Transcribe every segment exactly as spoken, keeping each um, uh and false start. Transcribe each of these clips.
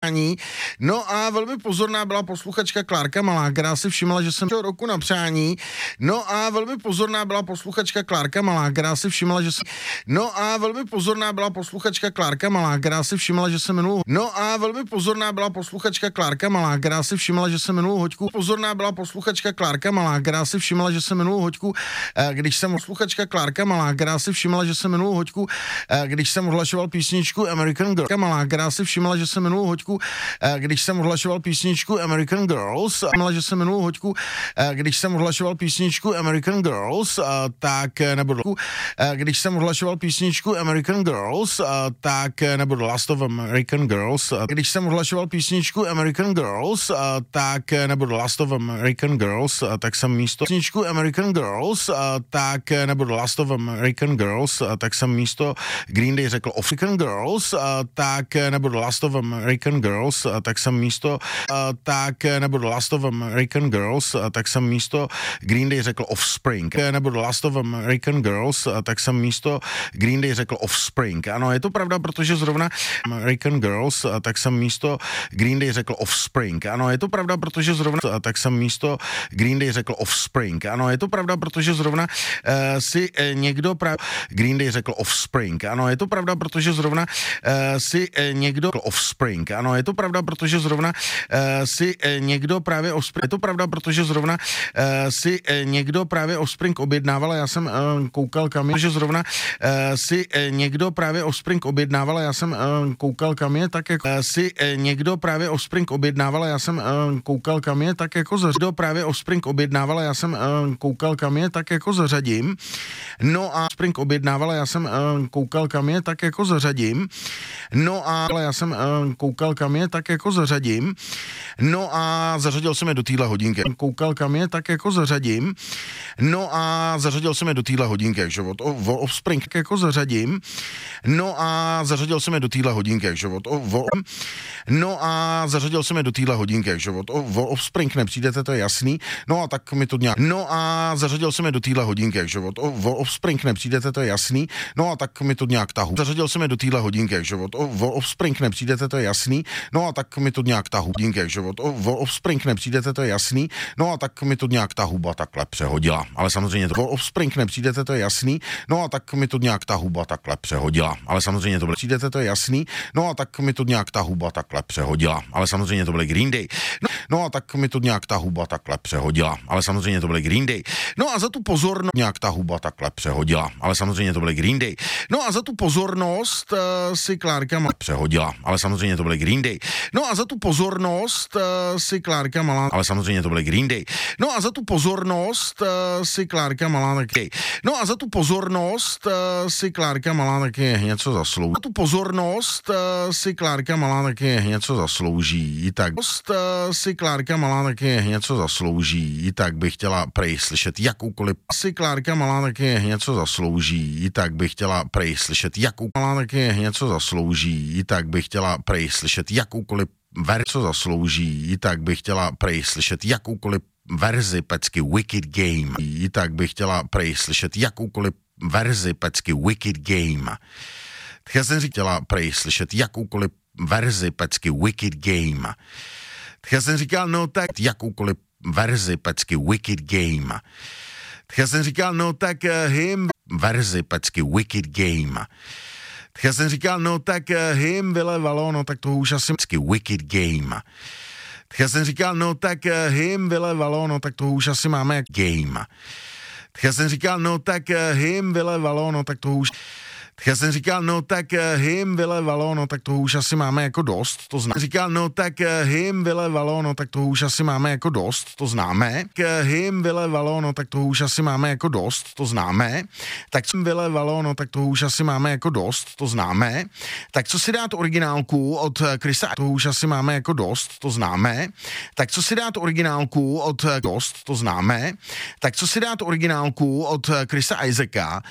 přání. No a velmi pozorná byla posluchačka Klárka Malá, která si všimla, že jsem měl roku na přání. No a velmi pozorná byla posluchačka Klárka Malá, která si všimla, že jsem... No a velmi pozorná byla posluchačka Klárka Malá, která si všimla, že jsem minulou... No a velmi pozorná byla posluchačka Klárka Malá, která si všimla, že jsem minulou hoďku... Pozorná byla posluchačka Klárka Malá, která si všimla, že jsem minulou hoďku, když jsem posluchačka Klárka Malá, která si všimla, že jsem minulou hoďku, když jsem ohlašoval písničku American Girl. Malá, která si všimla, že jsem minulou hoďku, když jsem ohlašoval písničku American Girls, a že jsem minulou hoďku, když jsem ohlašoval písničku American Girls, tak nebo když jsem ohlašoval písničku American Girls, tak nebo The Last of American Girls, když jsem ohlašoval písničku American Girls, tak nebo The Last of American Girls, tak jsem místo písničku American Girls, tak nebo The Last of American Girls, tak jsem místo Green Day řekl African Girls, tak nebo The Last of American Girls, tak jsem místo tak nebo The Last of American Girls, tak jsem místo Green Day řekl Offspring, nebo The Last of American Girls, tak jsem místo Green Day řekl Offspring. Ano, je to pravda, protože zrovna American Girls, tak jsem místo Green Day řekl Offspring. Ano, je to pravda, protože zrovna tak jsem místo Green Day řekl Offspring. Ano, je to pravda, protože zrovna uh, si uh, někdo právě Green Day řekl Offspring. Ano, je to pravda, protože zrovna uh, si uh, někdo Offspring. Ano, je to pravda, protože zrovna uh, si uh, někdo právě Offspring. Je to pravda, protože zrovna uh, si uh, někdo právě Offspring objednával a já jsem uh, koukal kam je, že zrovna uh, si uh, někdo právě Offspring objednával a já jsem uh, koukal kam je, tak jako uh, si uh, někdo právě Offspring objednával a já jsem uh, koukal kam je, tak jako zařadím. Právě Offspring objednával a já jsem uh, koukal kam je, tak jako zařadím. No a Offspring objednával a já jsem uh, koukal kam je, tak jako zařadím. No a já jsem uh, koukal kam je, tak jako zařadím. No a zařadil jsem je do téhle hodinky. Koukal kam je, tak jako zařadím. No a zařadil jsem je do téhle hodinky, že od Offspring tak jako zařadím. No a zařadil jsem je do téhle hodinky, že od No a zařadil jsem je do téhle hodinky, že od Offspring nepřijdete, to je jasný. No a tak mi to nějak. No a zařadil jsem je do téhle hodinky, že od Offspring nepřijdete, to je jasný. No a tak mi to nějak tahu. Zařadil jsem je do téhle hodinky, že od Offspring nepřijdete, to je jasný. No a tak mi to nějak tahu. Hodinky, že od Offspring nepřijdete, to je jasný. No a tak mi to nějak ta huba takhle přehodila. Ale samozřejmě to Offspring nepřijdete, to je jasný. No a tak mi to nějak ta huba takhle přehodila. Ale samozřejmě to bylo přijdete, to je jasný. No a tak mi to nějak ta huba takhle přehodila. Ale samozřejmě to byly Green Day. No, no a tak mi to nějak ta huba takhle přehodila. Ale samozřejmě to byly Green Day. No a za tu pozornost nějak ta huba takhle přehodila. Ale samozřejmě to byly Green Day. No a za tu pozornost uh, si Klárka Malá přehodila. Ale samozřejmě to byly Green Day. No a za tu pozornost uh, si Klárka Malá. Ale samozřejmě to byly Green Day. No a za tu pozornost uh, si Klárka Malá taky. No a za tu pozornost uh, si Klárka Malá taky něco zaslouží. Za tu pozornost uh, si Klárka Malá taky něco zaslouží. Tak uh, si Klárka Malá taky něco zaslouží. Tak bych chtěla prej slyšet jakoukoliv si Klárka Malá taky něco zaslouží. Tak bych chtěla prej slyšet jakou Malá taky něco zaslouží. Tak bych chtěla prej slyšet jakoukoliv ver, co zaslouží, tak bych chtěla prej slyšet jakoukoliv verzi pecky Wicked Game. Tak bych chtěla prej slyšet jakoukoliv verzi pecky Wicked Game. Tak já jsem říkala prej slyšet jakoukoliv verzi pecky Wicked Game. Tak já jsem říkal, no tak jakoukoliv verzi pecky Wicked Game. Tak já jsem říkal, no tak him verzi pecky Wicked Game. Tak já jsem říkal, no tak him vylevalo, no tak to už asi Wicked Game. Tak já jsem říkal, no tak him vylevalo, no tak to už asi máme jak game. Tak já jsem říkal, no tak him vylevalo, no tak to už... Tak já jsem říkal, no tak him vylevalo, no tak to už asi máme jako dost, to známe. Říkal, no tak him vylevalo, no tak to už asi máme jako dost, to známe. Him vylevalo, no tak to už asi máme jako dost, to známe. Tak co vylevalo, no tak to už asi máme jako dost, to známe. Tak co si dát originálku od Chrisa, to už asi máme jako dost, to známe. Tak co si dát originálku od dost, to známe. Tak co si dát originálku od Chrisa Isaaca,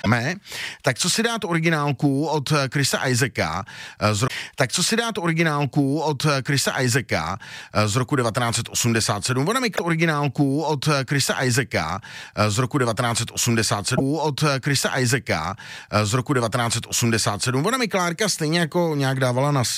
tak co si dát originálku od Chrisa Isaaca, z ro- tak co si dát originálku od Chrisa Isaaca z roku devatenáct osmdesát sedm. Ona mi originálku od Chrisa Isaaca z roku devatenáct osmdesát sedm. Od Chrisa Isaaca z roku devatenáct osmdesát sedm. Ona mi Klárka stejně jako nějak dávala na